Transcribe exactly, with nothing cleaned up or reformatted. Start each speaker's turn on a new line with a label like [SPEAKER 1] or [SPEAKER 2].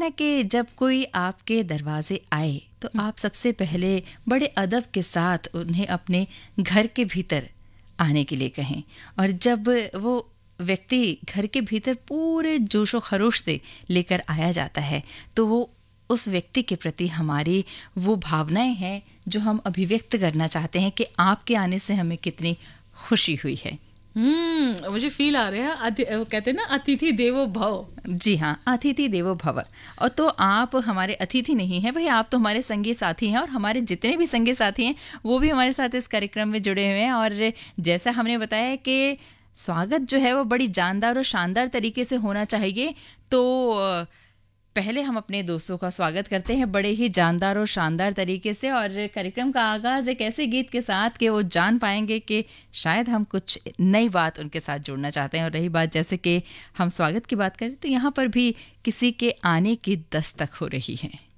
[SPEAKER 1] ना कि जब कोई आपके दरवाजे आए तो आप सबसे पहले बड़े अदब के साथ उन्हें अपने घर के भीतर आने के लिए कहें, और जब वो व्यक्ति घर के भीतर पूरे जोशो खरोश से लेकर आया जाता है तो वो उस व्यक्ति के प्रति हमारी वो भावनाएं हैं जो हम अभिव्यक्त करना चाहते हैं कि आपके आने से हमें कितनी खुशी हुई है।
[SPEAKER 2] हम्म मुझे फील आ रहा है, कहते हैं ना अतिथि देवो भव।
[SPEAKER 1] जी हाँ, अतिथि देवो भव। और तो आप हमारे अतिथि नहीं हैं भाई, आप तो हमारे संगी साथी हैं, और हमारे जितने भी संगी साथी हैं वो भी हमारे साथ इस कार्यक्रम में जुड़े हुए हैं। और जैसा हमने बताया कि स्वागत जो है वो बड़ी जानदार और शानदार तरीके से होना चाहिए, तो पहले हम अपने दोस्तों का स्वागत करते हैं बड़े ही जानदार और शानदार तरीके से, और कार्यक्रम का आगाज़ एक ऐसे गीत के साथ कि वो जान पाएंगे कि शायद हम कुछ नई बात उनके साथ जोड़ना चाहते हैं। और रही बात जैसे कि हम स्वागत की बात करें तो यहाँ पर भी किसी के आने की दस्तक हो रही है।